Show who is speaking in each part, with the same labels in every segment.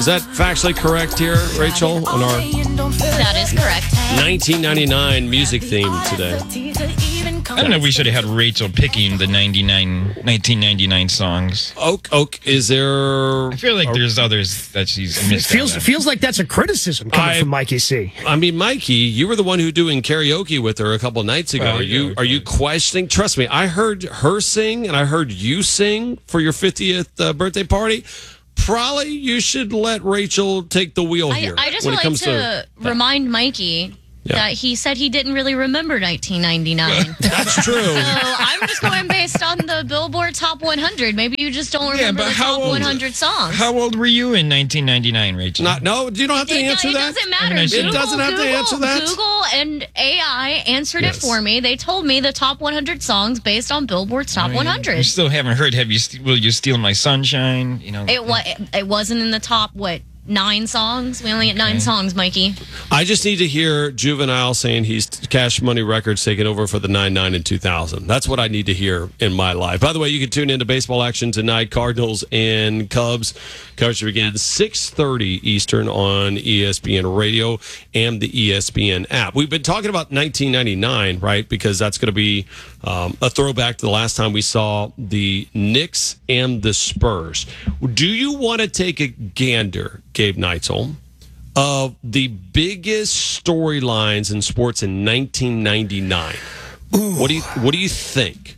Speaker 1: Is that factually correct here, Rachel, on our
Speaker 2: That is correct.
Speaker 1: 1999 music theme today?
Speaker 3: I don't know. We should have had Rachel picking the 1999 songs.
Speaker 1: Oak, is there...
Speaker 3: I feel like there's others that she's missed.
Speaker 4: Feels like that's a criticism coming from Mikey C.
Speaker 1: I mean, Mikey, you were the one who doing karaoke with her a couple nights ago.
Speaker 3: Well,
Speaker 1: are you questioning? Trust me, I heard her sing and I heard you sing for your 50th birthday party. Probably you should let Rachel take the wheel here.
Speaker 2: I just
Speaker 1: when
Speaker 2: would
Speaker 1: it
Speaker 2: like
Speaker 1: comes
Speaker 2: to remind Mikey that he said he didn't really remember 1999.
Speaker 1: That's true.
Speaker 2: So I'm just going based on the Billboard Top 100. Maybe you just don't remember the top 100 songs.
Speaker 3: How old were you in 1999, Rachel?
Speaker 1: No, you don't have to answer that.
Speaker 2: It doesn't matter.
Speaker 1: It doesn't have to answer that.
Speaker 2: Google and AI answered it for me. They told me the top 100 songs based on Billboard's top 100.
Speaker 3: You still haven't heard. Will you steal my sunshine? You know,
Speaker 2: It wasn't in the top 9 songs. We only get 9 songs, Mikey.
Speaker 1: I just need to hear Juvenile saying he's Cash Money Records taking over for the 99 and 2000. That's what I need to hear in my life. By the way, you can tune into baseball action tonight. Cardinals and Cubs. Coverage begins 6:30 Eastern on ESPN Radio and the ESPN app. We've been talking about 1999, right? Because that's going to be a throwback to the last time we saw the Knicks and the Spurs. Do you want to take a gander, Gabe Neitzel, of the biggest storylines in sports in 1999? What do you think?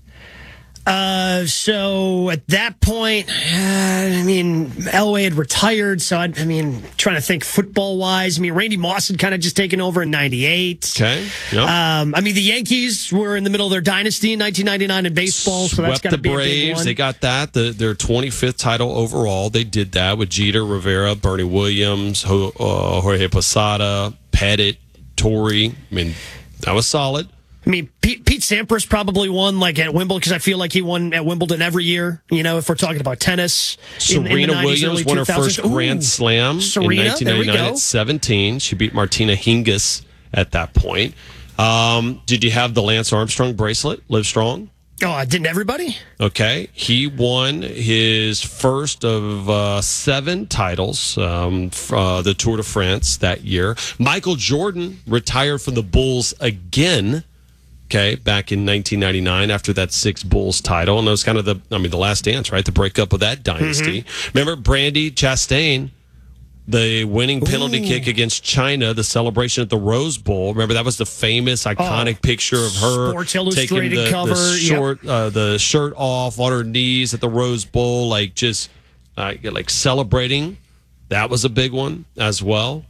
Speaker 4: So at that point, I mean, Elway had retired. So I mean, trying to think football wise. I mean, Randy Moss had kind of just taken over in '98.
Speaker 1: Okay. Yep.
Speaker 4: I mean, the Yankees were in the middle of their dynasty in 1999 in baseball. So that's got to be a big one.
Speaker 1: Swept the Braves. They got that. Their 25th title overall. They did that with Jeter, Rivera, Bernie Williams, Jorge Posada, Pettit, Torrey. I mean, that was solid.
Speaker 4: I mean, Pete Sampras probably won like at Wimbledon because I feel like he won at Wimbledon every year. You know, if we're talking about tennis.
Speaker 1: Serena Williams won her first Grand Slam in 1999 at 17. She beat Martina Hingis at that point. Did you have the Lance Armstrong bracelet, Live Strong?
Speaker 4: Oh, didn't everybody?
Speaker 1: Okay. He won his first of 7 titles for the Tour de France that year. Michael Jordan retired from the Bulls again. Okay, back in 1999 after that 6 Bulls title. And that was kind of the last dance, right? The breakup of that dynasty. Mm-hmm. Remember Brandy Chastain, the winning penalty kick against China, the celebration at the Rose Bowl. Remember, that was the famous, iconic picture of her
Speaker 4: Sports
Speaker 1: taking
Speaker 4: Illustrated cover.
Speaker 1: the shirt off on her knees at the Rose Bowl, like just like celebrating. That was a big one as well.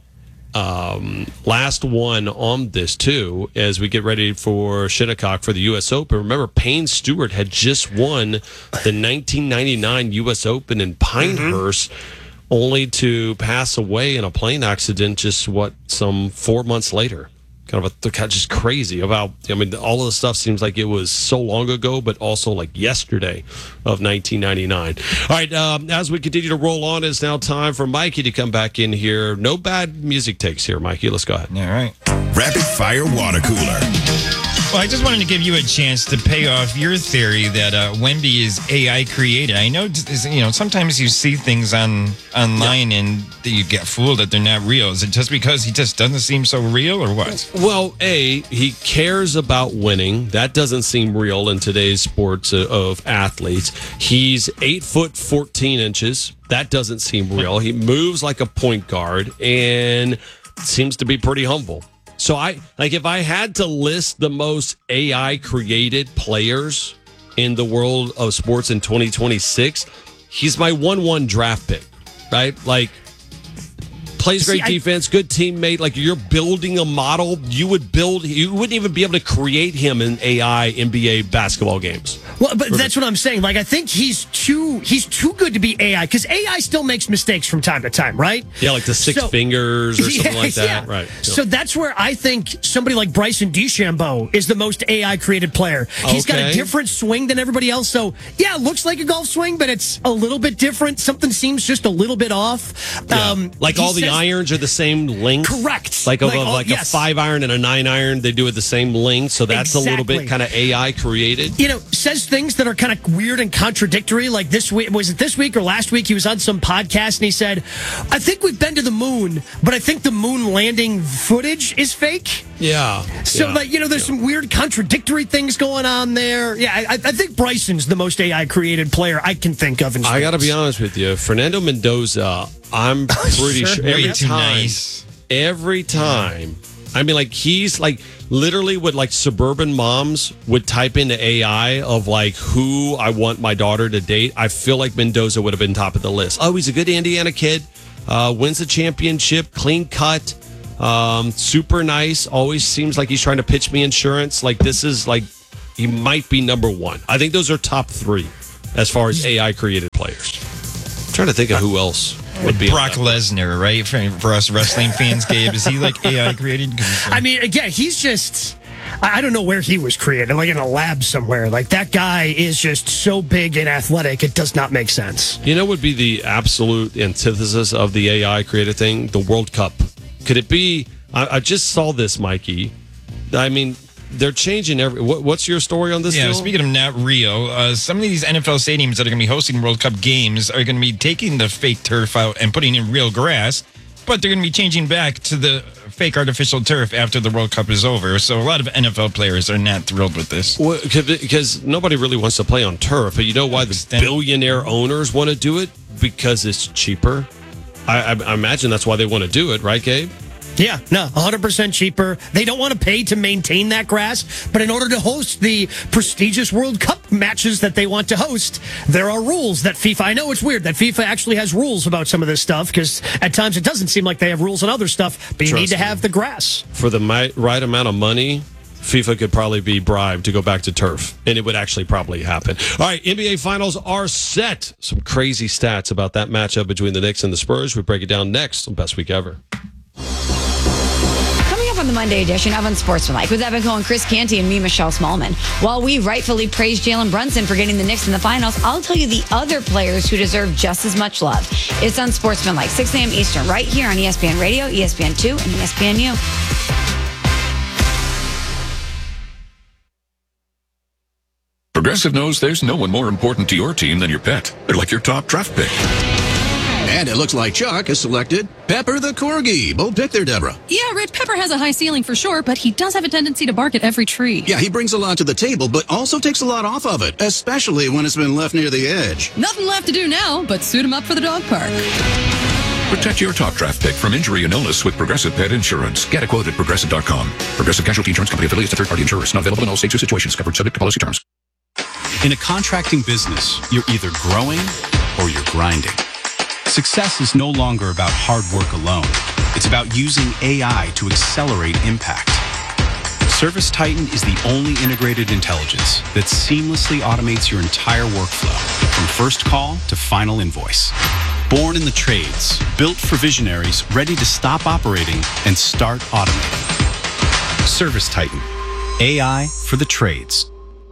Speaker 1: Last one on this too, as we get ready for Shinnecock for the U.S. Open. Remember, Payne Stewart had just won the 1999 U.S. Open in Pinehurst, only to pass away in a plane accident just some 4 months later. Kind of just crazy about. I mean, all of the stuff seems like it was so long ago, but also like yesterday of 1999. All right, as we continue to roll on, it's now time for Mikey to come back in here. No bad music takes here, Mikey. Let's go ahead.
Speaker 3: All right.
Speaker 5: Rapid Fire Water Cooler.
Speaker 3: Well, I just wanted to give you a chance to pay off your theory that Wemby is AI created. I know, sometimes you see things online and you get fooled that they're not real. Is it just because he just doesn't seem so real, or what?
Speaker 1: Well, he cares about winning. That doesn't seem real in today's sports of athletes. He's 8'14". That doesn't seem real. He moves like a point guard and seems to be pretty humble. So if I had to list the most AI created players in the world of sports in 2026, he's my 1-1 draft pick, right? Like, plays great defense, good teammate. Like, you're building a model. You wouldn't even be able to create him in AI NBA basketball games.
Speaker 4: Well, but that's what I'm saying. Like, I think he's too good to be AI, because AI still makes mistakes from time to time, right?
Speaker 1: Yeah, like the six fingers or something like that.
Speaker 4: Yeah.
Speaker 1: Right.
Speaker 4: So that's where I think somebody like Bryson DeChambeau is the most AI created player. He's got a different swing than everybody else. So yeah, it looks like a golf swing, but it's a little bit different. Something seems just a little bit off.
Speaker 1: Yeah. Like all the irons are the same length.
Speaker 4: Correct.
Speaker 1: Like a 5-iron and a 9-iron, they do it the same length. So that's a little bit kind of AI created.
Speaker 4: Says things that are kind of weird and contradictory. Like this week, was it this week or last week? He was on some podcast and he said, "I think we've been to the moon, but I think the moon landing footage is fake."
Speaker 1: Yeah.
Speaker 4: So, there's some weird contradictory things going on there. Yeah, I think Bryson's the most AI-created player I can think of.
Speaker 1: I got to be honest with you. Fernando Mendoza, I'm pretty sure every time, I mean, like, he's like literally what like suburban moms would type into AI of like who I want my daughter to date. I feel like Mendoza would have been top of the list. Oh, he's a good Indiana kid, wins the championship, clean cut. Super nice. Always seems like he's trying to pitch me insurance. Like, this is like, he might be number one. I think those are top three as far as AI created players. I'm trying to think of who else would be.
Speaker 3: Brock Lesnar, right? For us wrestling fans, Gabe, is he like AI created?
Speaker 4: I mean, again, he's just, I don't know where he was created, like in a lab somewhere. Like, that guy is just so big and athletic, it does not make sense.
Speaker 1: You know what would be the absolute antithesis of the AI created thing? The World Cup. Could it be? I just saw this, Mikey. I mean, they're changing what's your story on this?
Speaker 3: Yeah,
Speaker 1: deal?
Speaker 3: Speaking of not real, some of these NFL stadiums that are going to be hosting World Cup games are going to be taking the fake turf out and putting in real grass, but they're going to be changing back to the fake artificial turf after the World Cup is over. So a lot of NFL players are not thrilled with this.
Speaker 1: Well, because nobody really wants to play on turf. But you know why the billionaire owners want to do it? Because it's cheaper. I imagine that's why they want to do it, right, Gabe?
Speaker 4: Yeah, no, 100% cheaper. They don't want to pay to maintain that grass, but in order to host the prestigious World Cup matches that they want to host, there are rules that FIFA, I know it's weird that FIFA actually has rules about some of this stuff, because at times it doesn't seem like they have rules on other stuff, but you need to have the grass.
Speaker 1: For the right amount of money, FIFA could probably be bribed to go back to turf, and it would actually probably happen. All right, NBA Finals are set. Some crazy stats about that matchup between the Knicks and the Spurs. We break it down next on Best Week Ever.
Speaker 6: Coming up on the Monday edition of Unsportsmanlike with Evan Cohen, Chris Canty, and me, Michelle Smallman. While we rightfully praise Jalen Brunson for getting the Knicks in the finals, I'll tell you the other players who deserve just as much love. It's Unsportsmanlike, 6 a.m. Eastern, right here on ESPN Radio, ESPN2, and ESPNU.
Speaker 7: Progressive knows there's no one more important to your team than your pet. They're like your top draft pick.
Speaker 8: And it looks like Chuck has selected Pepper the Corgi. Bold pick there, Deborah.
Speaker 9: Yeah, Rich, Pepper has a high ceiling for sure, but he does have a tendency to bark at every tree.
Speaker 8: Yeah, he brings a lot to the table, but also takes a lot off of it, especially when it's been left near the edge.
Speaker 9: Nothing left to do now but suit him up for the dog park.
Speaker 7: Protect your top draft pick from injury and illness with Progressive Pet Insurance. Get a quote at Progressive.com. Progressive Casualty Insurance Company affiliates to third-party insurers. Not available in all states or situations. Covered subject to policy terms.
Speaker 10: In a contracting business, you're either growing or you're grinding. Success is no longer about hard work alone. It's about using AI to accelerate impact. ServiceTitan is the only integrated intelligence that seamlessly automates your entire workflow, from first call to final invoice. Born in the trades, built for visionaries ready to stop operating and start automating. ServiceTitan, AI for the trades.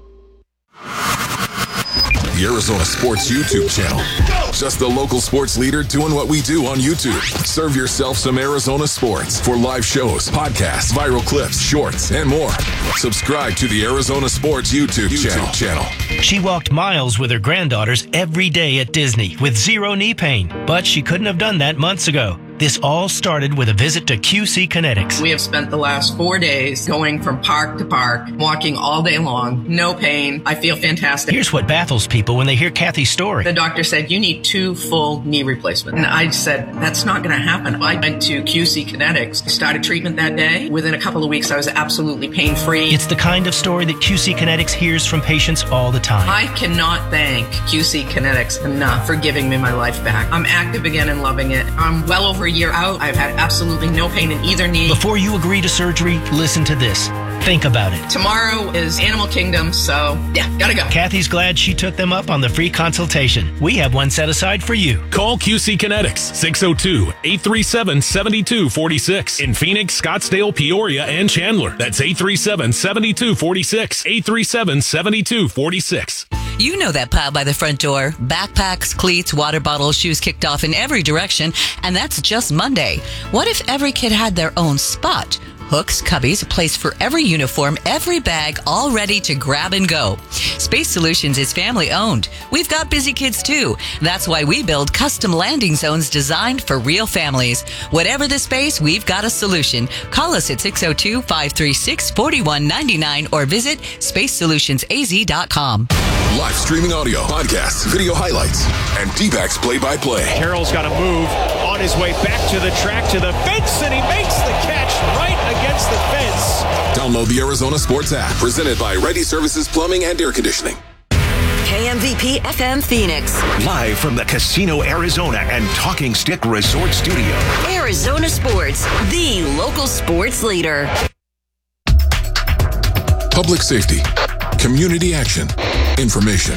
Speaker 5: The Arizona Sports YouTube channel. Just the local sports leader doing what we do on YouTube. Serve yourself some Arizona sports for live shows, podcasts, viral clips, shorts, and more. Subscribe to the Arizona Sports YouTube channel.
Speaker 11: She walked miles with her granddaughters every day at Disney with zero knee pain, but she couldn't have done that months ago. This all started with a visit to QC Kinetics.
Speaker 12: We have spent the last 4 days going from park to park, walking all day long, no pain. I feel fantastic.
Speaker 11: Here's what baffles people when they hear Kathy's story.
Speaker 12: The doctor said, you need 2 full knee replacements. And I said, that's not going to happen. I went to QC Kinetics, started treatment that day. Within a couple of weeks, I was absolutely pain-free.
Speaker 11: It's the kind of story that QC Kinetics hears from patients all the time.
Speaker 12: I cannot thank QC Kinetics enough for giving me my life back. I'm active again and loving it. I'm well over a year out. I've had absolutely no pain in either knee.
Speaker 11: Before you agree to surgery, listen to this. Think about it.
Speaker 12: Tomorrow is Animal Kingdom, so yeah, gotta go.
Speaker 11: Kathy's glad she took them up on the free consultation. We have one set aside for you.
Speaker 13: Call QC Kinetics, 602-837-7246. In Phoenix, Scottsdale, Peoria, and Chandler. That's 837-7246. 837-7246.
Speaker 14: You know that pile by the front door. Backpacks, cleats, water bottles, shoes kicked off in every direction. And that's just Monday. What if every kid had their own spot? hooks, cubbies, a place for every uniform, every bag, all ready to grab and go. Space Solutions is family owned. We've got busy kids too. That's why we build custom landing zones designed for real families. Whatever the space, we've got a solution. Call us at 602-536-4199 or visit spacesolutionsaz.com.
Speaker 5: Live streaming audio, podcasts, video highlights, and D-backs play-by-play.
Speaker 15: Carroll's got to move on his way back to the track, to the fence, and he makes the catch right against the fence.
Speaker 5: Download the Arizona Sports app, presented by Ready Services Plumbing and Air Conditioning.
Speaker 16: KMVP FM Phoenix.
Speaker 17: Live from the Casino Arizona and Talking Stick Resort Studio.
Speaker 16: Arizona Sports, the local sports leader.
Speaker 5: Public safety, community action, information.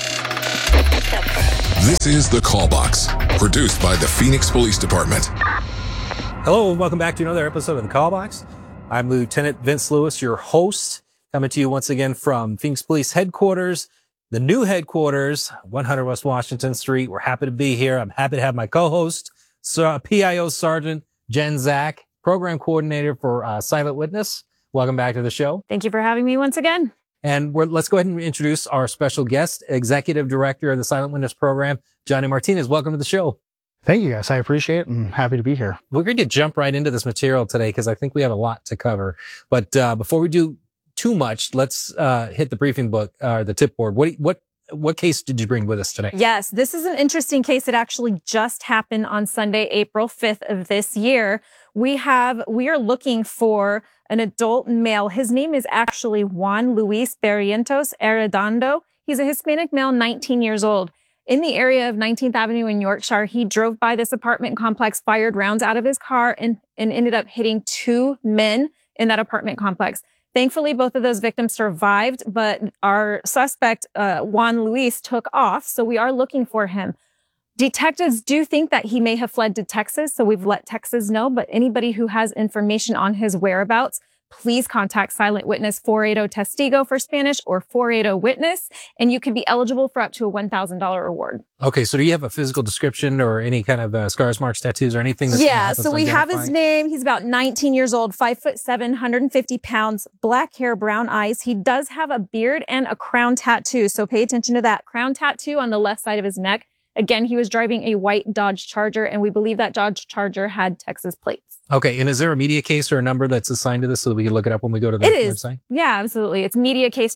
Speaker 5: This is The Call Box, produced by the Phoenix Police Department.
Speaker 18: Hello, and welcome back to another episode of The Call Box. I'm Lieutenant Vince Lewis, your host, coming to you once again from Phoenix Police Headquarters, the new headquarters, 100 West Washington Street. We're happy to be here. I'm happy to have my co-host, PIO Sergeant Jen Zach, Program Coordinator for Silent Witness. Welcome back to the show.
Speaker 19: Thank you for having me once again.
Speaker 18: And let's go ahead and introduce our special guest, Executive Director of the Silent Witness Program, Johnny Martinez. Welcome to the show.
Speaker 20: Thank you, guys. I appreciate it. I'm happy to be here.
Speaker 18: We're going to jump right into this material today because I think we have a lot to cover. But before we do too much, let's hit the briefing book, the tip board. What case did you bring with us today?
Speaker 19: Yes, this is an interesting case. It actually just happened on Sunday, April 5th of this year. We are looking for an adult male. His name is actually Juan Luis Barrientos Arredondo. He's a Hispanic male, 19 years old. In the area of 19th Avenue in Yorkshire, he drove by this apartment complex, fired rounds out of his car, and ended up hitting two men in that apartment complex. Thankfully, both of those victims survived, but our suspect, Juan Luis, took off, so we are looking for him. Detectives do think that he may have fled to Texas, so we've let Texas know, but anybody who has information on his whereabouts, please contact Silent Witness 480-TESTIGO for Spanish or 480-WITNESS, and you can be eligible for up to a $1,000 reward.
Speaker 18: Okay, so do you have a physical description or any kind of scars, marks, tattoos, or anything?
Speaker 19: So we have his name. He's about 19 years old, 5'7", 150 pounds, black hair, brown eyes. He does have a beard and a crown tattoo, so pay attention to that. Crown tattoo on the left side of his neck. Again, he was driving a white Dodge Charger, and we believe that Dodge Charger had Texas plates.
Speaker 18: Okay, and is there a media case or a number that's assigned to this so that we can look it up when we go to the website?
Speaker 19: Yeah, absolutely. It's media case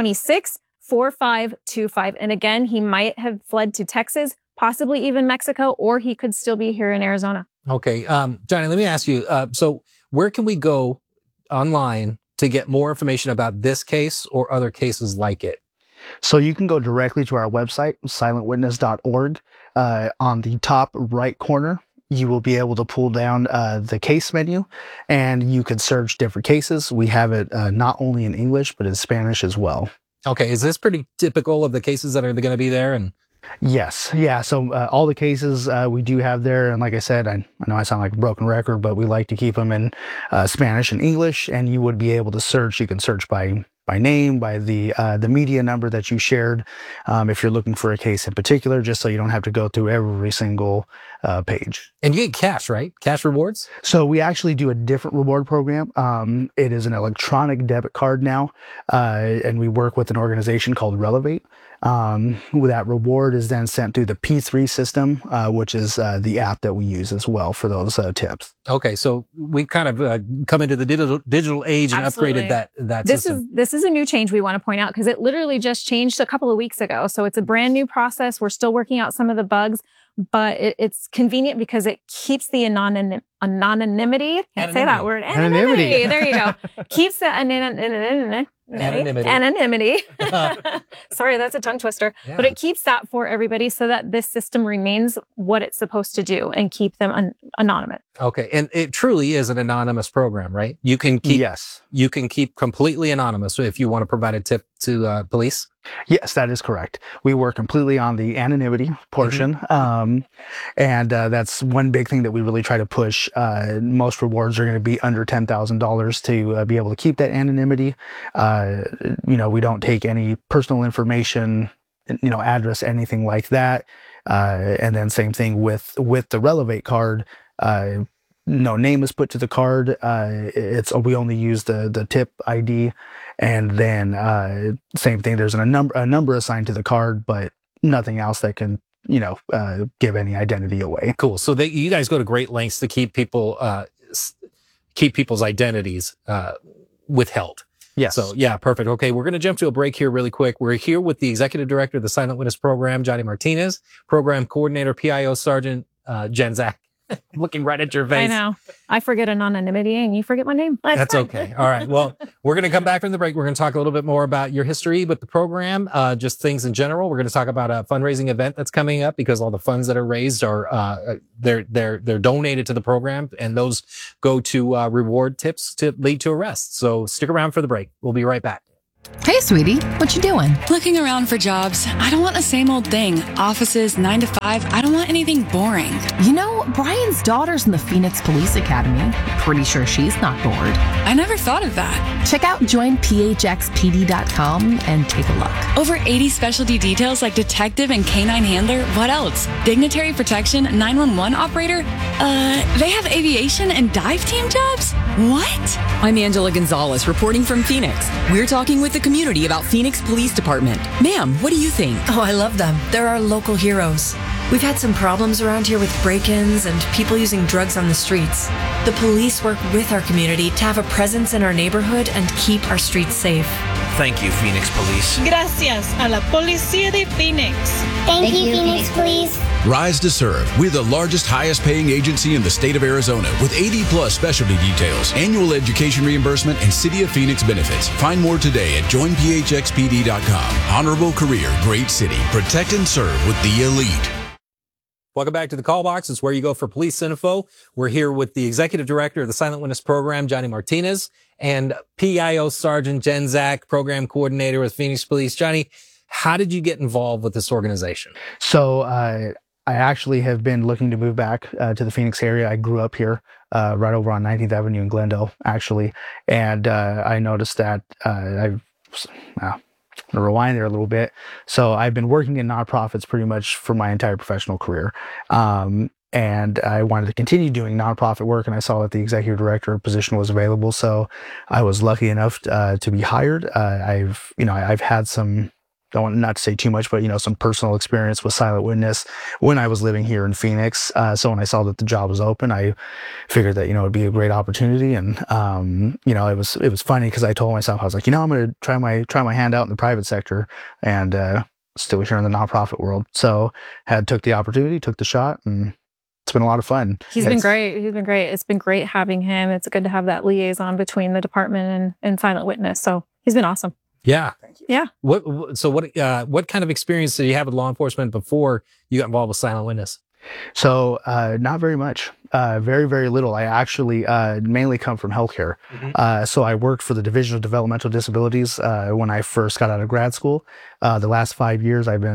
Speaker 19: 2026-4525. And again, he might have fled to Texas, possibly even Mexico, or he could still be here in Arizona.
Speaker 18: Okay, Johnny, let me ask you, so where can we go online to get more information about this case or other cases like it?
Speaker 20: So you can go directly to our website, silentwitness.org. On the top right corner, you will be able to pull down the case menu, and you can search different cases. We have it not only in English, but in Spanish as well.
Speaker 18: Okay, is this pretty typical of the cases that are going to be there?
Speaker 20: Yes. Yeah. So all the cases we do have there. And like I said, I know I sound like a broken record, but we like to keep them in Spanish and English, and you would be able to search. You can search by name, by the media number that you shared, if you're looking for a case in particular, just so you don't have to go through every single page.
Speaker 18: And you get cash, right? Cash rewards?
Speaker 20: So we actually do a different reward program. It is an electronic debit card now, and we work with an organization called Relevate. That reward is then sent through the P3 system, which is the app that we use as well for those tips.
Speaker 18: Okay, so we've kind of come into the digital age and
Speaker 19: Absolutely.
Speaker 18: upgraded that system.
Speaker 19: This is a new change we want to point out because it literally just changed a couple of weeks ago. So it's a brand new process. We're still working out some of the bugs, but it's convenient because it keeps the anonymity. Can't say that word. Anonymity. There you go. Keeps the anonymity. Sorry, that's a tongue twister. Yeah. But it keeps that for everybody so that this system remains what it's supposed to do and keep them anonymous.
Speaker 18: Okay, and it truly is an anonymous program, right? You can keep you can keep completely anonymous if you want to provide a tip to police.
Speaker 20: Yes, that is correct. We work completely on the anonymity portion. And that's one big thing that we really try to push. Most rewards are going to be under $10,000 to be able to keep that anonymity. We don't take any personal information, address, anything like that. And then same thing with the Relevate card. no name is put to the card. We only use the tip ID, and then same thing. There's a number assigned to the card, but nothing else that can give any identity away.
Speaker 18: Cool. So you guys go to great lengths to keep people's identities withheld.
Speaker 20: Yes.
Speaker 18: So yeah, perfect. Okay, we're going to jump to a break here really quick. We're here with the executive director of the Silent Witness Program, Johnny Martinez, program coordinator, PIO Sergeant Jen Zach. Looking right at your face.
Speaker 19: I know. I forget anonymity and you forget my name.
Speaker 18: That's okay. All right. Well, we're going to come back from the break. We're going to talk a little bit more about your history with the program, just things in general. We're going to talk about a fundraising event that's coming up because all the funds that are raised are they're donated to the program, and those go to reward tips to lead to arrests. So stick around for the break. We'll be right back.
Speaker 21: Hey, sweetie, what you doing?
Speaker 22: Looking around for jobs. I don't want the same old thing. Offices, 9 to 5. I don't want anything boring.
Speaker 21: You know, Brian's daughter's in the Phoenix Police Academy. Pretty sure she's not bored.
Speaker 22: I never thought of that.
Speaker 21: Check out joinphxpd.com and take a look.
Speaker 22: Over 80 specialty details like detective and canine handler. What else? Dignitary protection, 911 operator. They have aviation and dive team jobs? What?
Speaker 23: I'm Angela Gonzalez, reporting from Phoenix. We're talking with the community about Phoenix Police Department. Ma'am, what do you think?
Speaker 24: Oh, I love them. They're our local heroes. We've had some problems around here with break-ins and people using drugs on the streets. The police work with our community to have a presence in our neighborhood and keep our streets safe.
Speaker 15: Thank you, Phoenix Police.
Speaker 25: Gracias a la Policía de Phoenix.
Speaker 26: Thank you, Phoenix Police.
Speaker 27: Rise to Serve. We're the largest, highest paying agency in the state of Arizona with 80 plus specialty details, annual education reimbursement, and City of Phoenix benefits. Find more today at joinphxpd.com. Honorable career, great city. Protect and serve with the elite.
Speaker 18: Welcome back to the Call Box. It's where you go for police info. We're here with the executive director of the Silent Witness Program, Johnny Martinez, and PIO Sergeant Jen Zach, program coordinator with Phoenix Police. Johnny, how did you get involved with this organization?
Speaker 20: So I actually have been looking to move back to the Phoenix area. I grew up here right over on 19th Avenue in Glendale, actually. And I noticed that I'm going to rewind there a little bit. So I've been working in nonprofits pretty much for my entire professional career. And I wanted to continue doing nonprofit work, and I saw that the executive director position was available. So I was lucky enough to be hired. I've had some, don't want not to say too much, but some personal experience with Silent Witness when I was living here in Phoenix. So when I saw that the job was open, I figured that it'd be a great opportunity. And it was funny because I told myself, I was like, I'm going to try my hand out in the private sector, and still here in the nonprofit world. So took the opportunity, took the shot, and it's been a lot of fun.
Speaker 19: He's been great. It's been great having him. It's good to have that liaison between the department and Silent Witness. So he's been awesome.
Speaker 18: Yeah.
Speaker 19: Yeah.
Speaker 18: What kind of experience did you have with law enforcement before you got involved with Silent Witness?
Speaker 20: So not very much, very, very little. I actually mainly come from healthcare.
Speaker 18: Mm-hmm.
Speaker 20: So I worked for the Division of Developmental Disabilities when I first got out of grad school. The last 5 years I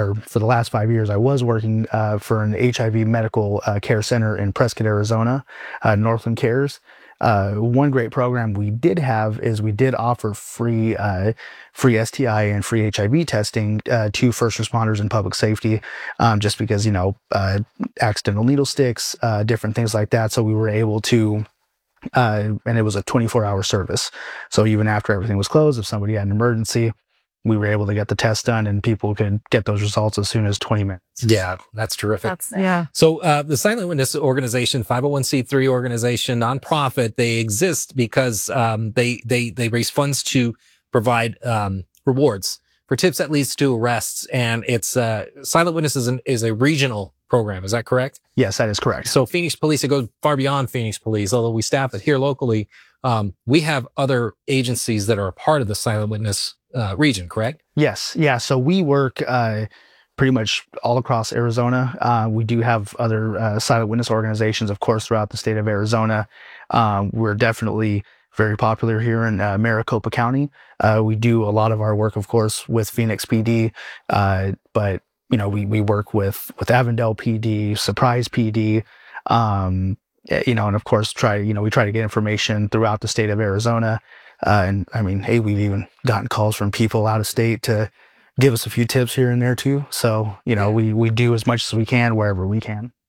Speaker 20: was working for an HIV medical care center in Prescott, Arizona, Northland Cares. One great program we did have is we did offer free STI and free HIV testing to first responders in public safety, just because, accidental needle sticks, different things like that. So we were able to, and it was a 24-hour service. So even after everything was closed, if somebody had an emergency, we were able to get the test done and people could get those results as soon as 20 minutes.
Speaker 18: Yeah, that's terrific.
Speaker 19: Yeah.
Speaker 18: So the Silent Witness organization, 501c3 organization, nonprofit, they exist because they raise funds to provide rewards for tips that leads to arrests. And it's Silent Witness is a regional program. Is that correct?
Speaker 20: Yes, that is correct.
Speaker 18: So Phoenix Police, it goes far beyond Phoenix Police, although we staff it here locally. We have other agencies that are a part of the Silent Witness region, correct?
Speaker 20: Yes. Yeah. So we work pretty much all across Arizona. We do have other Silent Witness organizations, of course, throughout the state of Arizona. We're definitely very popular here in Maricopa County. We do a lot of our work, of course, with Phoenix PD, but we work with Avondale PD, Surprise PD, and of course, we try to get information throughout the state of Arizona. And I mean, hey, we've even gotten calls from people out of state to give us a few tips here and there too. So, we do as much as we can wherever we can.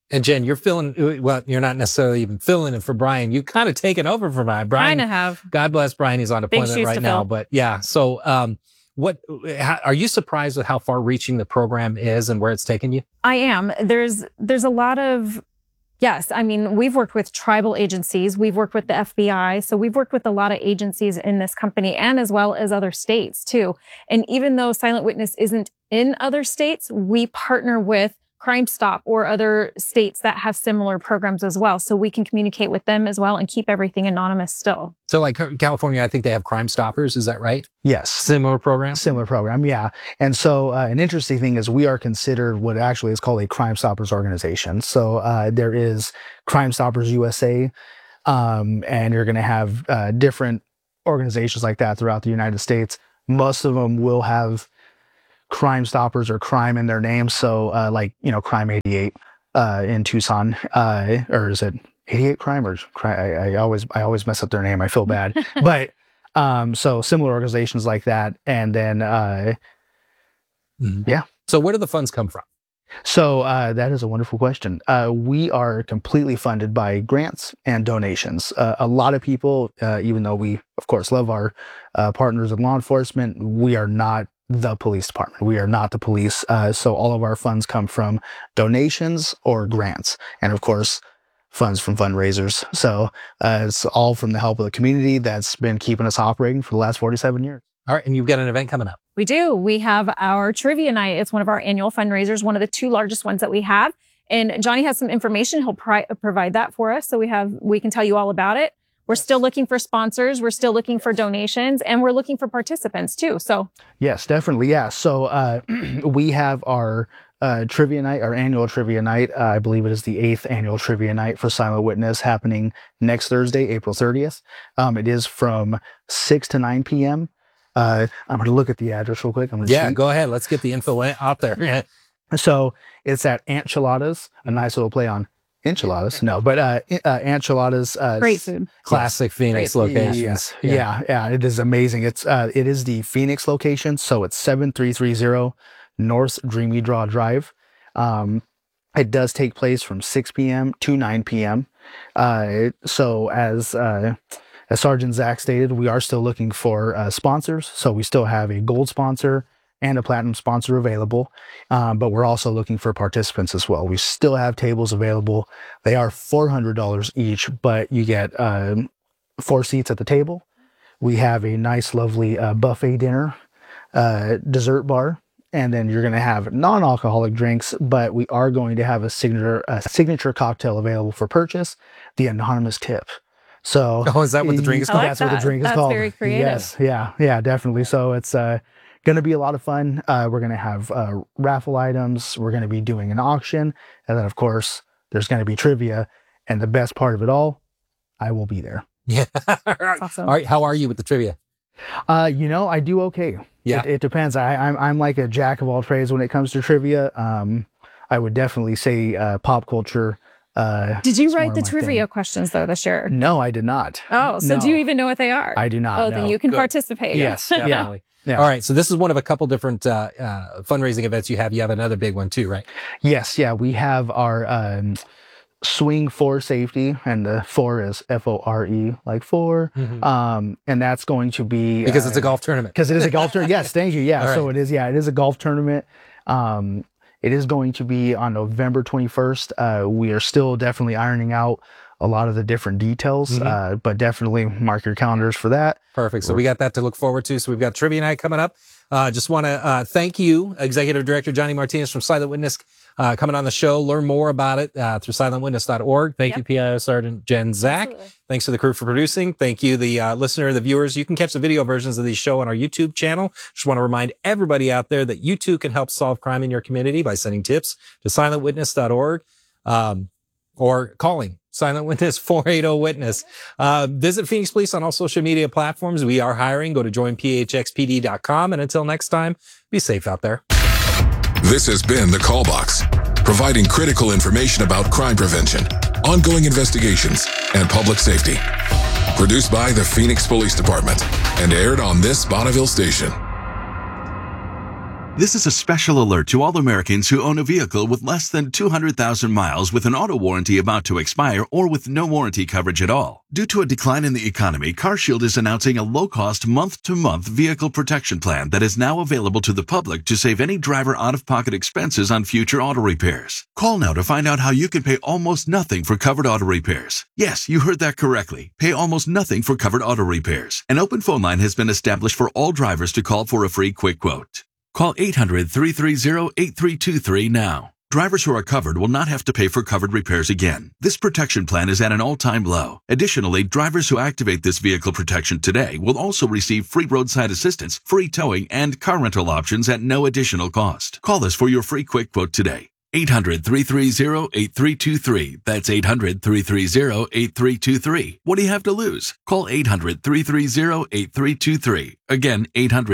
Speaker 18: And Jen, you're you're not necessarily even filling it for Brian. You kind of taken over for Brian.
Speaker 19: Kind of have.
Speaker 18: God bless Brian. He's on deployment right now. But yeah, so are you surprised with how far reaching the program is and where it's taken you?
Speaker 19: I am. There's a lot of, yes. I mean, we've worked with tribal agencies. We've worked with the FBI. So we've worked with a lot of agencies in this company and as well as other states too. And even though Silent Witness isn't in other states, we partner with Crime Stop or other states that have similar programs as well. So we can communicate with them as well and keep everything anonymous still.
Speaker 18: So like California, I think they have Crime Stoppers. Is that right?
Speaker 20: Yes.
Speaker 18: Similar program?
Speaker 20: Similar program, yeah. And so an interesting thing is we are considered what actually is called a Crime Stoppers organization. So there is Crime Stoppers USA, and you're going to have different organizations like that throughout the United States. Most of them will have Crime Stoppers or crime in their name. So Crime 88 in Tucson, or is it 88 Crime or I always mess up their name. I feel bad. But so similar organizations like that. And then yeah.
Speaker 18: So where do the funds come from?
Speaker 20: So that is a wonderful question. We are completely funded by grants and donations. A lot of people, even though we, of course, love our partners in law enforcement, we are not the police department. We are not the police. So all of our funds come from donations or grants. And of course, funds from fundraisers. So it's all from the help of the community that's been keeping us operating for the last 47 years.
Speaker 18: All right. And you've got an event coming up.
Speaker 19: We do. We have our trivia night. It's one of our annual fundraisers, one of the 2 largest ones that we have. And Johnny has some information. He'll provide that for us. So we can tell you all about it. We're still looking for sponsors. We're still looking for donations, and we're looking for participants too. So
Speaker 20: yes, definitely. Yeah. So we have our trivia night, our annual trivia night. I believe it is the 8th annual trivia night for Silent Witness, happening next Thursday, April 30th. It is from 6 to 9 p.m. I'm going to look at the address real quick.
Speaker 18: Go ahead. Let's get the info out there.
Speaker 20: So it's at Enchiladas, a nice little play on enchiladas. No, but Enchiladas.
Speaker 19: Great food.
Speaker 18: Classic Phoenix location.
Speaker 20: Yes. Yeah. It is amazing. It is the Phoenix location. So it's 7330 North Dreamy Draw Drive. It does take place from 6 p.m. to 9 p.m. So as Sergeant Zach stated, we are still looking for sponsors. So we still have a gold sponsor and a platinum sponsor available. But we're also looking for participants as well. We still have tables available. They are $400 each, but you get 4 seats at the table. We have a nice, lovely buffet dinner, dessert bar, and then you're going to have non-alcoholic drinks, but we are going to have a signature cocktail available for purchase, the anonymous tip. So,
Speaker 18: is that what the drink is called?
Speaker 20: That's what the drink is called.
Speaker 19: That's very creative.
Speaker 20: Yes, yeah, definitely. So it's going to be a lot of fun. We're going to have raffle items. We're going to be doing an auction, and then of course there's going to be trivia. And the best part of it all, I will be there.
Speaker 18: Yeah,
Speaker 19: awesome.
Speaker 18: All right, how are you with the trivia?
Speaker 20: I do okay.
Speaker 18: Yeah,
Speaker 20: it depends. I'm like a jack of all trades when it comes to trivia. I would definitely say pop culture.
Speaker 19: Did you write the trivia questions though this year?
Speaker 20: No, I did not.
Speaker 19: Oh, so do you even know what they are?
Speaker 20: I do not.
Speaker 19: Oh, then you can participate.
Speaker 20: Yes,
Speaker 18: definitely. Yeah. All right. So this is one of a couple different fundraising events you have. You have another big one too, right?
Speaker 20: Yes. Yeah. We have our Swing for Safety, and the 4 is FORE, like 4. Mm-hmm. And that's going to be
Speaker 18: because it's a golf tournament.
Speaker 20: Because it is a golf tournament. Yes. Thank you. Yeah.
Speaker 18: Right.
Speaker 20: So it is. Yeah. It is a golf tournament. It is going to be on November 21st. We are still definitely ironing out a lot of the different details, but definitely mark your calendars for that.
Speaker 18: Perfect. So we got that to look forward to. So we've got trivia night coming up. Just want to thank you, Executive Director Johnny Martinez from Silent Witness, coming on the show. Learn more about it through silentwitness.org. Thank you, PIO Sergeant Jen Zach. Absolutely. Thanks to the crew for producing. Thank you, the listener, the viewers. You can catch the video versions of these show on our YouTube channel. Just want to remind everybody out there that you too can help solve crime in your community by sending tips to silentwitness.org or calling Silent Witness 480-WITNESS. Visit Phoenix Police on all social media platforms. We are hiring. Go to joinphxpd.com. And until next time, be safe out there.
Speaker 5: This has been The Call Box, providing critical information about crime prevention, ongoing investigations, and public safety. Produced by the Phoenix Police Department and aired on this Bonneville station.
Speaker 1: This is a special alert to all Americans who own a vehicle with less than 200,000 miles with an auto warranty about to expire or with no warranty coverage at all. Due to a decline in the economy, CarShield is announcing a low-cost month-to-month vehicle protection plan that is now available to the public to save any driver out-of-pocket expenses on future auto repairs. Call now to find out how you can pay almost nothing for covered auto repairs. Yes, you heard that correctly. Pay almost nothing for covered auto repairs. An open phone line has been established for all drivers to call for a free quick quote. Call 800-330-8323 now. Drivers who are covered will not have to pay for covered repairs again. This protection plan is at an all-time low. Additionally, drivers who activate this vehicle protection today will also receive free roadside assistance, free towing, and car rental options at no additional cost. Call us for your free quick quote today. 800-330-8323. That's 800-330-8323. What do you have to lose? Call 800-330-8323. Again,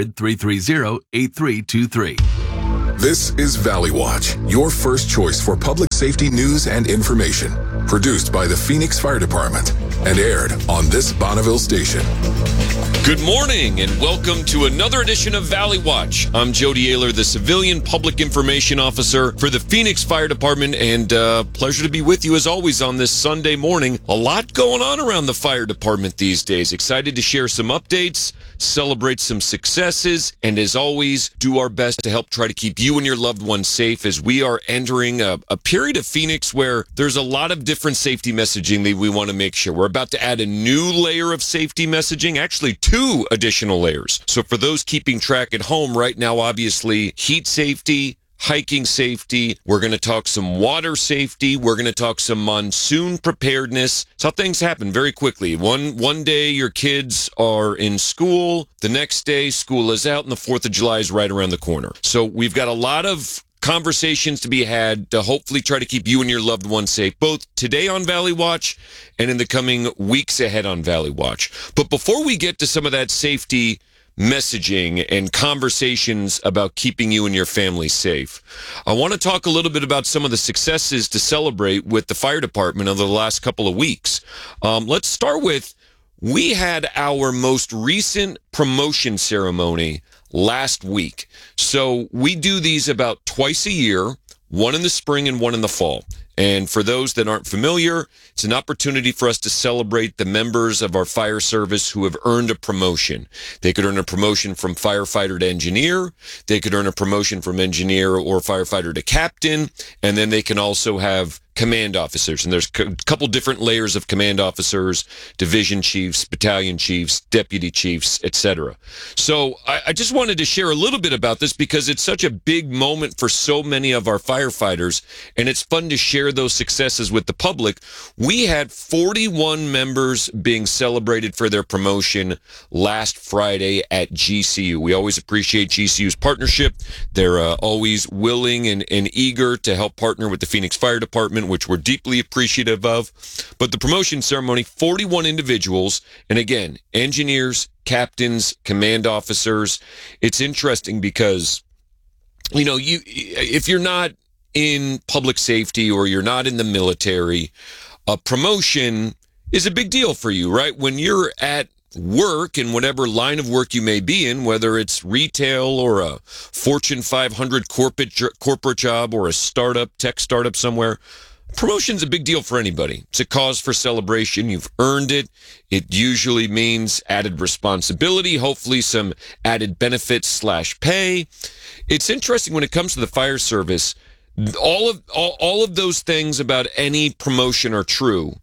Speaker 1: 800-330-8323.
Speaker 5: This is Valley Watch, your first choice for public safety news and information. Produced by the Phoenix Fire Department and aired on this Bonneville station.
Speaker 2: Good morning and welcome to another edition of Valley Watch. I'm Jody Ayler, the Civilian Public Information Officer for the Phoenix Fire Department, and pleasure to be with you as always on this Sunday morning. A lot going on around the fire department these days. Excited to share some updates, celebrate some successes, and as always, do our best to help try to keep you and your loved ones safe as we are entering a period of Phoenix where there's a lot of different safety messaging that we want to make sure. We're about to add a new layer of safety messaging, actually 2 additional layers. So for those keeping track at home right now, obviously, heat safety, hiking safety. We're going to talk some water safety. We're going to talk some monsoon preparedness. It's how things happen very quickly. One day your kids are in school. The next day school is out and the 4th of July is right around the corner. So we've got a lot of conversations to be had to hopefully try to keep you and your loved ones safe, both today on Valley Watch and in the coming weeks ahead on Valley Watch. But before we get to some of that safety messaging and conversations about keeping you and your family safe, I want to talk a little bit about some of the successes to celebrate with the fire department over the last couple of weeks. Let's start with, we had our most recent promotion ceremony last week. So we do these about twice a year, one in the spring and one in the fall. And for those that aren't familiar, it's an opportunity for us to celebrate the members of our fire service who have earned a promotion. They could earn a promotion from firefighter to engineer. They could earn a promotion from engineer or firefighter to captain. And then they can also have command officers. And there's a couple different layers of command officers, division chiefs, battalion chiefs, deputy chiefs, etc. So I just wanted to share a little bit about this because it's such a big moment for so many of our firefighters, and it's fun to share those successes with the public. We had 41 members being celebrated for their promotion last Friday at GCU. We always appreciate GCU's partnership. They're always willing and eager to help partner with the Phoenix Fire Department, which we're deeply appreciative of. But the promotion ceremony, 41 individuals, and again, engineers, captains, command officers. It's interesting because, you know, if you're not in public safety or you're not in the military, a promotion is a big deal for you, right? When you're at work in whatever line of work you may be in, whether it's retail or a Fortune 500 corporate job or a tech startup somewhere, promotion's a big deal for anybody. It's a cause for celebration. You've earned it. It usually means added responsibility, hopefully some added benefits / pay. It's interesting when it comes to the fire service, all of those things about any promotion are true,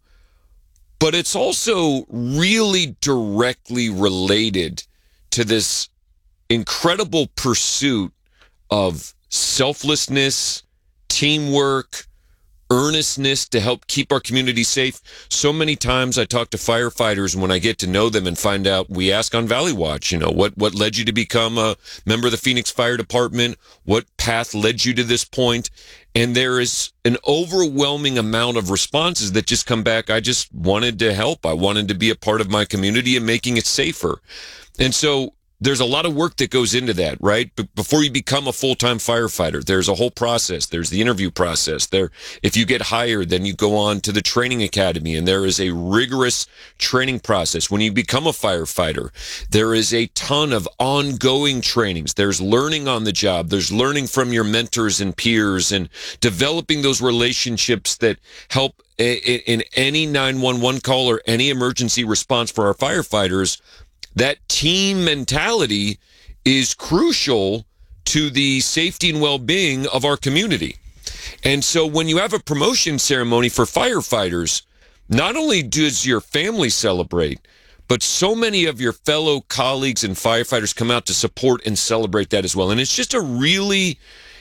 Speaker 2: but it's also really directly related to this incredible pursuit of selflessness, teamwork, earnestness to help keep our community safe. So many times I talk to firefighters, and when I get to know them and find out, we ask on Valley Watch, you know, what led you to become a member of the Phoenix Fire Department? What path led you to this point? And there is an overwhelming amount of responses that just come back. I just wanted to help. I wanted to be a part of my community and making it safer. And so there's a lot of work that goes into that, right? But before you become a full-time firefighter, there's a whole process. There's the interview process. If you get hired, then you go on to the training academy, and there is a rigorous training process. When you become a firefighter, there is a ton of ongoing trainings. There's learning on the job. There's learning from your mentors and peers and developing those relationships that help in any 911 call or any emergency response for our firefighters. That team mentality is crucial to the safety and well-being of our community. And so when you have a promotion ceremony for firefighters, not only does your family celebrate, but so many of your fellow colleagues and firefighters come out to support and celebrate that as well. And it's just a really,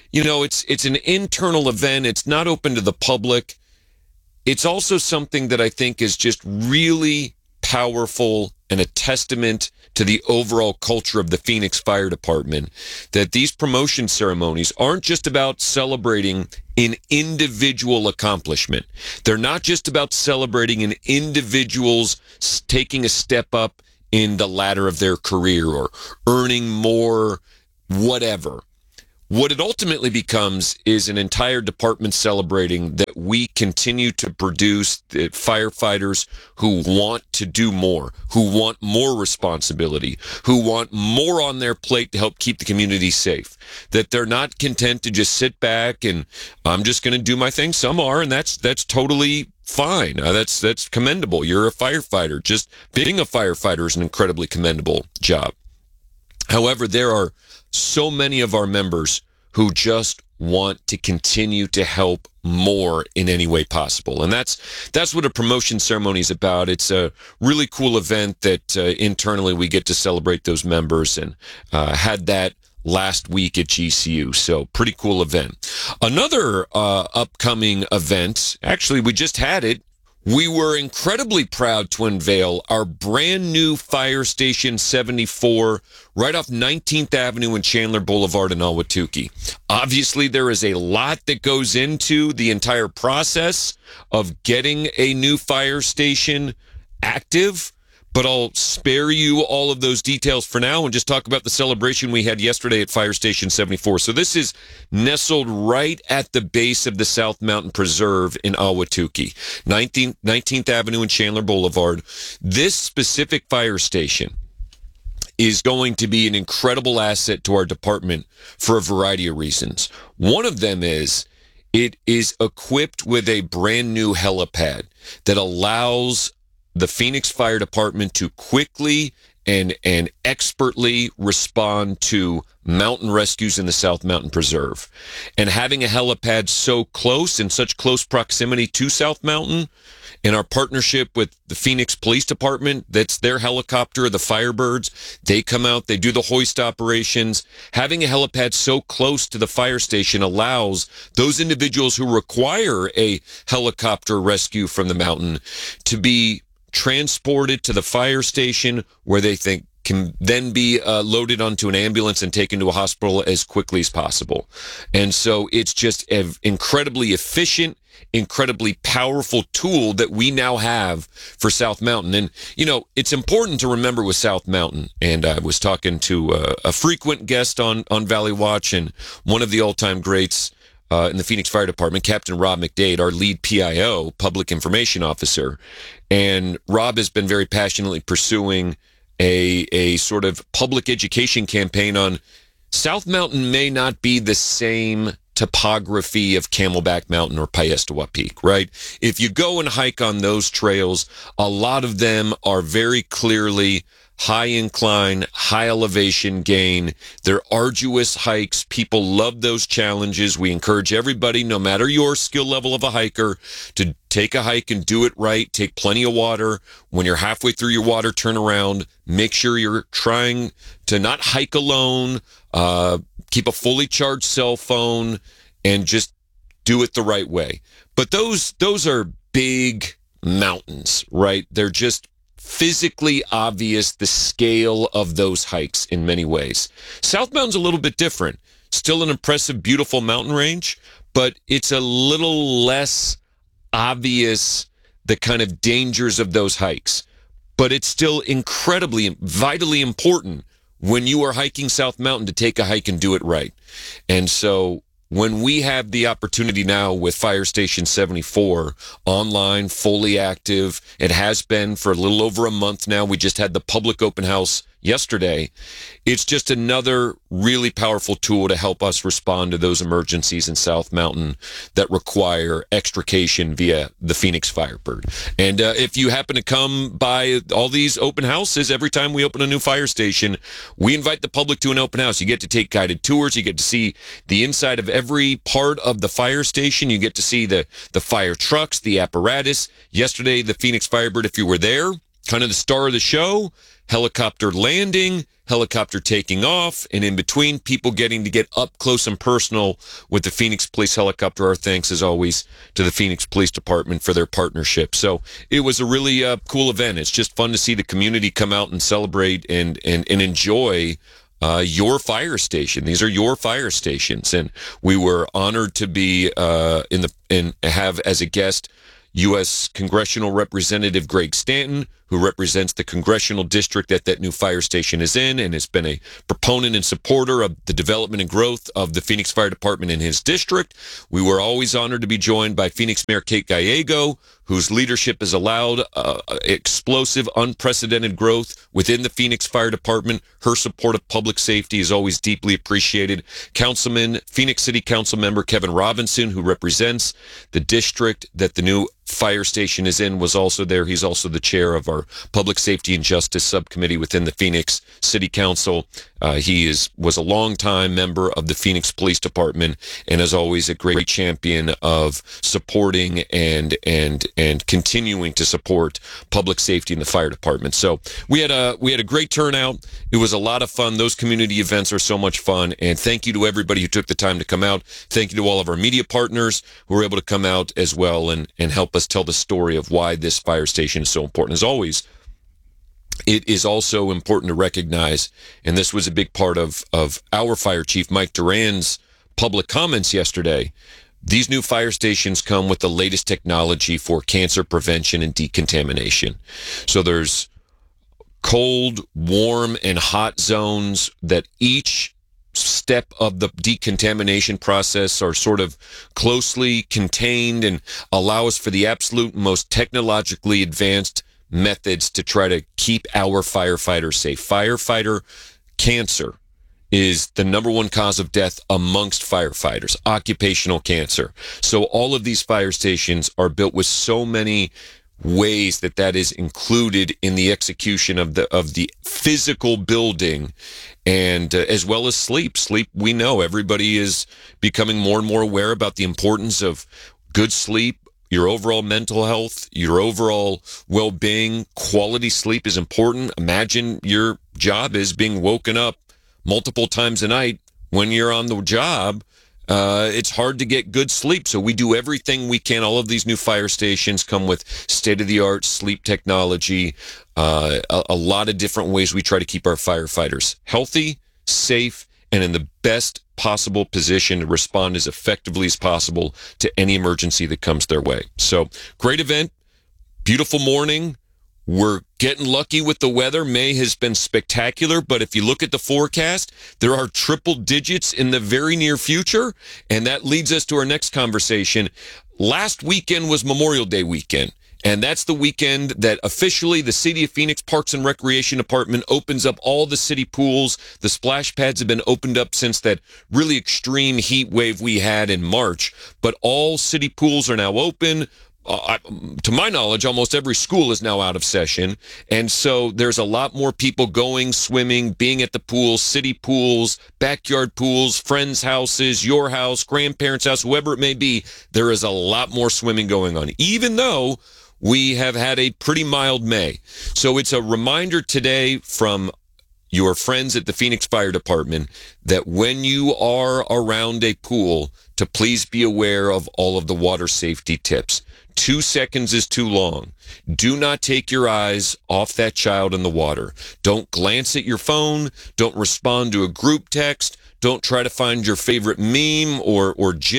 Speaker 2: it's an internal event. It's not open to the public. It's also something that I think is just really powerful and a testament to the overall culture of the Phoenix Fire Department, that these promotion ceremonies aren't just about celebrating an individual accomplishment. They're not just about celebrating an individual's taking a step up in the ladder of their career or earning more, whatever. What it ultimately becomes is an entire department celebrating that we continue to produce the firefighters who want to do more, who want more responsibility, who want more on their plate to help keep the community safe. That they're not content to just sit back and I'm just going to do my thing. Some are, and that's totally fine. That's commendable. You're a firefighter. Just being a firefighter is an incredibly commendable job. However, there are so many of our members who just want to continue to help more in any way possible. And that's what a promotion ceremony is about. It's a really cool event that internally we get to celebrate those members, and had that last week at GCU. So pretty cool event. Another upcoming event, actually we just had it. We were incredibly proud to unveil our brand new Fire Station 74 right off 19th Avenue and Chandler Boulevard in Ahwatukee. Obviously, there is a lot that goes into the entire process of getting a new fire station active, but I'll spare you all of those details for now and just talk about the celebration we had yesterday at Fire Station 74. So this is nestled right at the base of the South Mountain Preserve in Ahwatukee, 19th Avenue and Chandler Boulevard. This specific fire station is going to be an incredible asset to our department for a variety of reasons. One of them is it is equipped with a brand new helipad that allows the Phoenix Fire Department to quickly and expertly respond to mountain rescues in the South Mountain Preserve. And having a helipad so close, in such close proximity to South Mountain, in our partnership with the Phoenix Police Department, that's their helicopter, the Firebirds. They come out, they do the hoist operations. Having a helipad so close to the fire station allows those individuals who require a helicopter rescue from the mountain to be transported to the fire station, where they think can then be loaded onto an ambulance and taken to a hospital as quickly as possible. And so it's just an incredibly efficient, incredibly powerful tool that we now have for South Mountain. And, it's important to remember with South Mountain, and I was talking to a frequent guest on Valley Watch and one of the all-time greats in the Phoenix Fire Department, Captain Rob McDade, our lead PIO, Public Information Officer. And Rob has been very passionately pursuing a sort of public education campaign on South Mountain may not be the same topography of Camelback Mountain or Piestewa Peak, right? If you go and hike on those trails, a lot of them are very clearly high incline, high elevation gain. They're arduous hikes. People love those challenges. We encourage everybody, no matter your skill level of a hiker, to take a hike and do it right. Take plenty of water. When you're halfway through your water, turn around. Make sure you're trying to not hike alone. Keep a fully charged cell phone and just do it the right way. But those are big mountains, right? They're just physically obvious, the scale of those hikes in many ways. South Mountain's a little bit different. Still an impressive, beautiful mountain range, but it's a little less obvious, the kind of dangers of those hikes. But it's still incredibly, vitally important when you are hiking South Mountain to take a hike and do it right. And so when we have the opportunity now with Fire Station 74 online, fully active, it has been for a little over a month now. We just had the public open house yesterday. It's just another really powerful tool to help us respond to those emergencies in South Mountain that require extrication via the Phoenix Firebird. And if you happen to come by all these open houses, every time we open a new fire station, we invite the public to an open house. You get to take guided tours. You get to see the inside of every part of the fire station. You get to see the fire trucks, the apparatus. Yesterday, the Phoenix Firebird, if you were there, kind of the star of the show, helicopter landing, helicopter taking off, and in between, people getting to get up close and personal with the Phoenix Police helicopter. Our thanks, as always, to the Phoenix Police Department for their partnership. So it was a really cool event. It's just fun to see the community come out and celebrate and enjoy your fire station. These are your fire stations, and we were honored to be and have as a guest U.S. Congressional Representative Greg Stanton, who represents the congressional district that new fire station is in and has been a proponent and supporter of the development and growth of the Phoenix Fire Department in his district. We were always honored to be joined by Phoenix Mayor Kate Gallego, whose leadership has allowed explosive, unprecedented growth within the Phoenix Fire Department. Her support of public safety is always deeply appreciated. Phoenix City Council member Kevin Robinson, who represents the district that the new fire station is in, was also there. He's also the chair of our Public Safety and Justice Subcommittee within the Phoenix City Council. He was a longtime member of the Phoenix Police Department, and as always, a great champion of supporting and continuing to support public safety in the fire department. So we had a great turnout. It was a lot of fun. Those community events are so much fun, and thank you to everybody who took the time to come out. Thank you to all of our media partners who were able to come out as well and help us tell the story of why this fire station is so important. As always, it is also important to recognize, and this was a big part of our fire chief, Mike Duran's public comments yesterday, these new fire stations come with the latest technology for cancer prevention and decontamination. So there's cold, warm, and hot zones that each step of the decontamination process are sort of closely contained and allow us for the absolute most technologically advanced methods to try to keep our firefighters safe. Firefighter cancer is the number one cause of death amongst firefighters, occupational cancer. So all of these fire stations are built with so many ways that is included in the execution of the physical building, and as well as sleep. We know everybody is becoming more and more aware about the importance of good sleep, your overall mental health, your overall well-being. Quality sleep is important. Imagine your job is being woken up multiple times a night when you're on the job. It's hard to get good sleep. So we do everything we can. All of these new fire stations come with state-of-the-art sleep technology, a lot of different ways we try to keep our firefighters healthy, safe, and in the best possible position to respond as effectively as possible to any emergency that comes their way. So great event, beautiful morning. We're getting lucky with the weather. May has been spectacular, but if you look at the forecast, there are triple digits in the very near future, and that leads us to our next conversation. Last weekend was Memorial Day weekend, and that's the weekend that officially the City of Phoenix Parks and Recreation Department opens up all the city pools. The splash pads have been opened up since that really extreme heat wave we had in March, but all city pools are now open. To my knowledge, almost every school is now out of session, and so there's a lot more people going, swimming, being at the pools, city pools, backyard pools, friends' houses, your house, grandparents' house, whoever it may be. There is a lot more swimming going on, even though we have had a pretty mild May. So it's a reminder today from your friends at the Phoenix Fire Department that when you are around a pool, to please be aware of all of the water safety tips. 2 seconds is too long. Do not take your eyes off that child in the water. Don't glance at your phone. Don't respond to a group text. Don't try to find your favorite meme or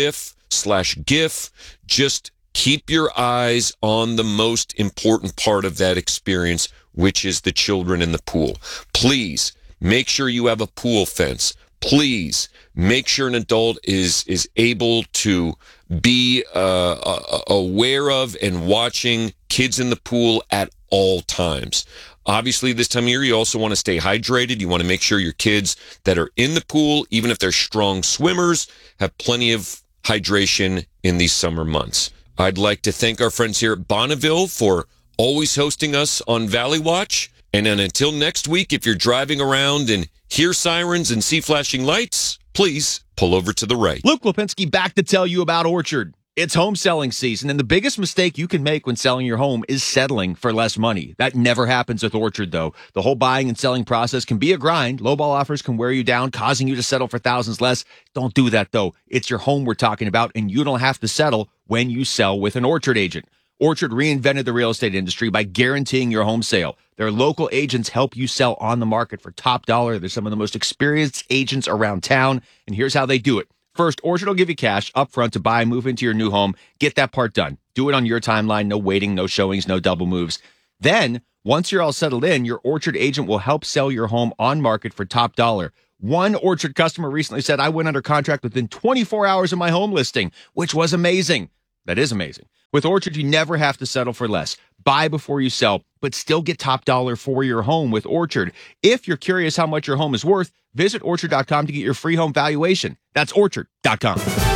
Speaker 2: GIF/GIF. Just keep your eyes on the most important part of that experience, which is the children in the pool. Please make sure you have a pool fence. Please make sure an adult is able to be aware of and watching kids in the pool at all times. Obviously, this time of year, you also want to stay hydrated. You want to make sure your kids that are in the pool, even if they're strong swimmers, have plenty of hydration in these summer months. I'd like to thank our friends here at Bonneville for always hosting us on Valley Watch. And then until next week, if you're driving around and hear sirens and see flashing lights, please pull over to the right.
Speaker 3: Luke Lipinski back to tell you about Orchard. It's home selling season, and the biggest mistake you can make when selling your home is settling for less money. That never happens with Orchard, though. The whole buying and selling process can be a grind. Lowball offers can wear you down, causing you to settle for thousands less. Don't do that, though. It's your home we're talking about, and you don't have to settle when you sell with an Orchard agent. Orchard reinvented the real estate industry by guaranteeing your home sale. Their local agents help you sell on the market for top dollar. They're some of the most experienced agents around town, and here's how they do it. First, Orchard will give you cash up front to buy and move into your new home. Get that part done. Do it on your timeline. No waiting, no showings, no double moves. Then, once you're all settled in, your Orchard agent will help sell your home on market for top dollar. One Orchard customer recently said, I went under contract within 24 hours of my home listing, which was amazing. That is amazing. With Orchard, you never have to settle for less. Buy before you sell, but still get top dollar for your home with Orchard. If you're curious how much your home is worth, visit Orchard.com to get your free home valuation. That's Orchard.com.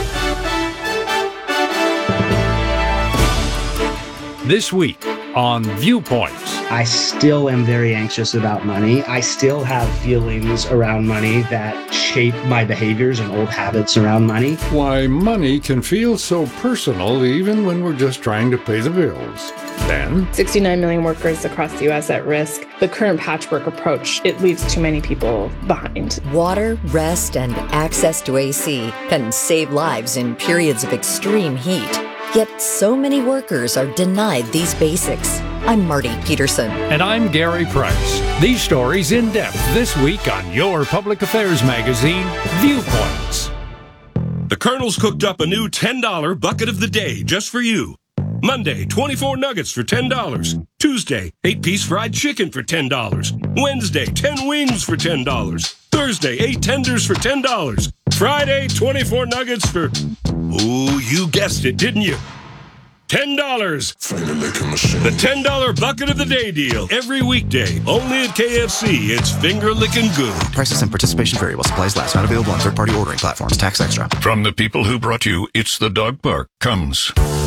Speaker 4: This week on Viewpoints.
Speaker 6: I still am very anxious about money. I still have feelings around money that shape my behaviors and old habits around money.
Speaker 7: Why money can feel so personal even when we're just trying to pay the bills. Then,
Speaker 8: 69 million workers across the U.S. at risk. The current patchwork approach, it leaves too many people behind.
Speaker 9: Water, rest, and access to AC can save lives in periods of extreme heat. Yet so many workers are denied these basics. I'm Marty Peterson.
Speaker 7: And I'm Gary Price. These stories in depth this week on your public affairs magazine, Viewpoints.
Speaker 10: The Colonel's cooked up a new $10 bucket of the day just for you. Monday, 24 nuggets for $10. Tuesday, 8-piece fried chicken for $10. Wednesday, 10 wings for $10. Thursday, 8 tenders for $10. Friday, 24 nuggets for... Ooh, you guessed it, didn't you? $10. The $10 bucket of the day deal. Every weekday, only at KFC. It's finger-licking good.
Speaker 28: Prices and participation vary while supplies last. Not available on third-party ordering platforms. Tax extra.
Speaker 29: From the people who brought you It's the Dog Park comes...